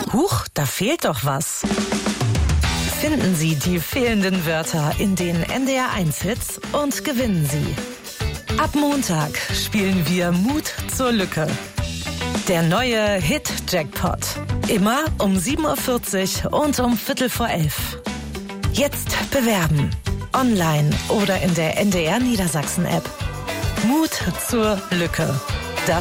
Huch, da fehlt doch was. Finden Sie die fehlenden Wörter in den NDR1-Hits und gewinnen Sie. Ab Montag spielen wir Mut zur Lücke. Der neue Hit-Jackpot. Immer um 7.40 Uhr und um 11:15. Jetzt bewerben. Online oder in der NDR Niedersachsen-App. Mut zur Lücke.